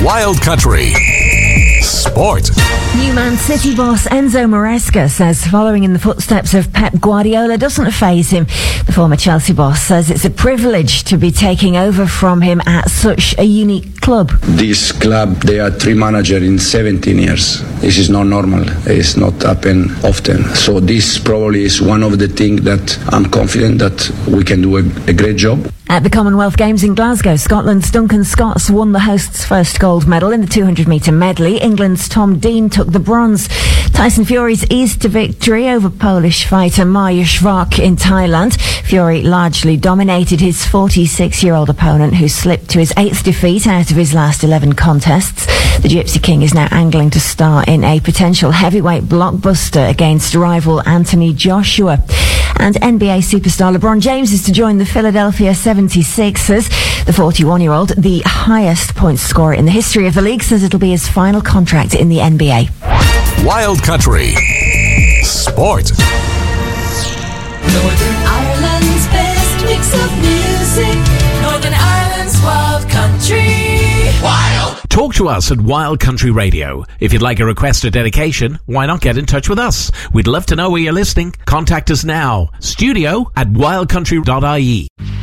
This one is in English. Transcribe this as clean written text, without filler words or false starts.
Wild Country Sport. New Man City boss Enzo Maresca says following in the footsteps of Pep Guardiola doesn't faze him. The former Chelsea boss says it's a privilege to be taking over from him at such a unique club. This club, they are 3 managers in 17 years. This is not normal. It's not happen often. So this probably is one of the things that I'm confident that we can do a great job. At the Commonwealth Games in Glasgow, Scotland's Duncan Scotts won the hosts' first gold medal in the 200-metre medley. England's Tom Dean took the bronze. Tyson Fury's ease to victory over Polish fighter Maja Szwarc in Thailand. Fury largely dominated his 46-year-old opponent, who slipped to his 8th defeat out of his last 11 contests. The Gypsy King is now angling to star in a potential heavyweight blockbuster against rival Anthony Joshua. And NBA superstar LeBron James is to join the Philadelphia 76ers. The 41-year-old, the highest points scorer in the history of the league, says it'll be his final contract in the NBA. Wild Country Sport. Northern Ireland's best mix of music. Northern Ireland's Wild Country. Wild. Talk to us at Wild Country Radio. If you'd like a request or dedication, why not get in touch with us? We'd love to know where you're listening. Contact us now. Studio@wildcountry.ie.